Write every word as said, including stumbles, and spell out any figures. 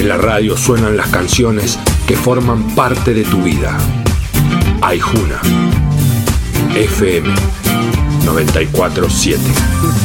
En la radio suenan las canciones que forman parte de tu vida. Aijuna, F M noventa y cuatro punto siete.